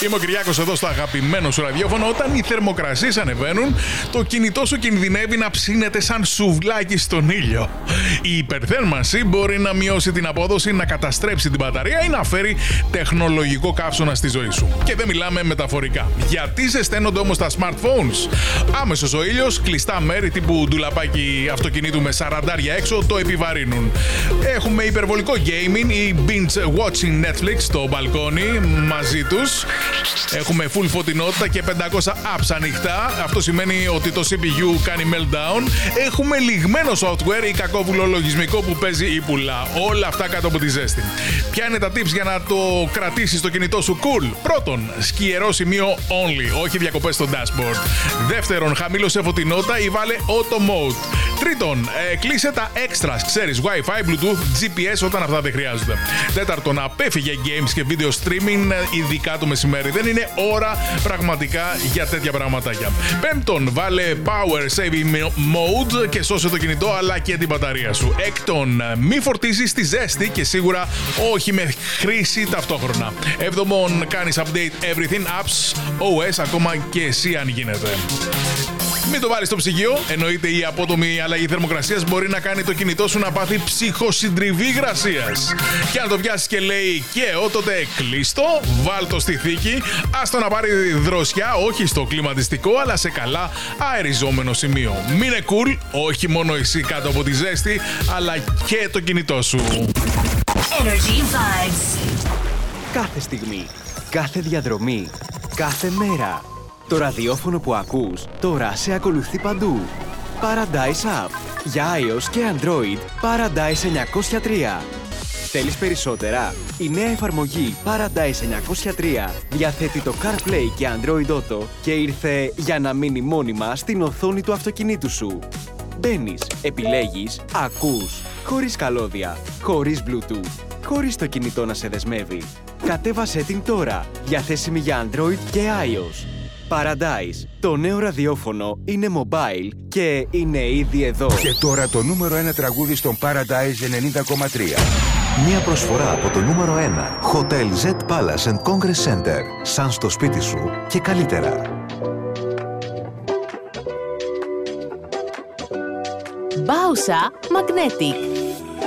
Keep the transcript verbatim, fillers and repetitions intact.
Είμαι ο Κυριάκος εδώ στο αγαπημένο σου ραδιόφωνο. Όταν οι θερμοκρασίες ανεβαίνουν, το κινητό σου κινδυνεύει να ψήνεται σαν σουβλάκι στον ήλιο. Η υπερθέρμανση μπορεί να μειώσει την απόδοση, να καταστρέψει την μπαταρία ή να φέρει τεχνολογικό καύσωνα στη ζωή σου. Και δεν μιλάμε μεταφορικά. Γιατί ζεσταίνονται όμως τα smartphones? Άμεσος ο ήλιος, κλειστά μέρη τύπου ντουλαπάκι αυτοκινήτου με σαραντάρια έξω το επιβαρύνουν. Έχουμε υπερβολικό gaming ή binge watching Netflix στο μπαλκόνι μαζί τους. Έχουμε full φωτεινότητα και πεντακόσια apps ανοιχτά. Αυτό σημαίνει ότι το σι πι γιου κάνει meltdown. Έχουμε λιγμένο software ή κακόβουλο λογισμικό που παίζει ή πουλά. Όλα αυτά κάτω από τη ζέστη. Ποια είναι τα tips για να το κρατήσεις το κινητό σου cool? Πρώτον, σκιερό σημείο only, όχι διακοπές στο dashboard. Δεύτερον, χαμήλωσε φωτεινότητα ή βάλε auto mode. Τρίτον, ε, κλείσε τα extras, ξέρεις, Wi-Fi, Bluetooth, τζι πι ες όταν αυτά δεν χρειάζονται. Τέταρτον, απέφυγε games και video streaming, ειδικά το μεσημέρι. Δεν είναι ώρα πραγματικά για τέτοια πραγματάκια. Πέμπτον, βάλε power saving mode και σώσε το κινητό αλλά και την μπαταρία σου. Έκτον, μη φορτίζεις τη ζέστη και σίγουρα όχι με χρήση ταυτόχρονα. Έβδομον, κάνεις update everything apps, ο ες, ακόμα και εσύ αν γίνεται. Μην το βάλεις στο ψυγείο, εννοείται η απότομη αλλαγή θερμοκρασίας μπορεί να κάνει το κινητό σου να πάθει ψυχοσυντριβή υγρασίας. Και αν το πιάσεις και λέει καίω, τότε κλείστο, βάλ το στη θήκη, άστο να πάρει δροσιά, όχι στο κλιματιστικό, αλλά σε καλά αεριζόμενο σημείο. Μείνε cool, όχι μόνο εσύ κάτω από τη ζέστη, αλλά και το κινητό σου. Energy Vibes. Κάθε στιγμή, κάθε διαδρομή, κάθε μέρα. Το ραδιόφωνο που ακούς τώρα σε ακολουθεί παντού. Paradise App. Για iOS και Android, Paradise εννιακόσια τρία. Θέλεις περισσότερα? Η νέα εφαρμογή Paradise εννιακόσια τρία διαθέτει το CarPlay και Android Auto και ήρθε για να μείνει μόνιμα στην οθόνη του αυτοκινήτου σου. Μπαίνεις, επιλέγεις, ακούς, χωρίς καλώδια, χωρίς Bluetooth, χωρίς το κινητό να σε δεσμεύει. Κατέβασέ την τώρα, διαθέσιμη για Android και iOS. Paradise. Το νέο ραδιόφωνο είναι mobile και είναι ήδη εδώ. Και τώρα το νούμερο ένα τραγούδι στον Paradise ενενήντα κόμμα τρία. Μια προσφορά από το νούμερο ένα. Hotel Z Palace and Congress Center. Σαν στο σπίτι σου και καλύτερα. Bausa Magnetic.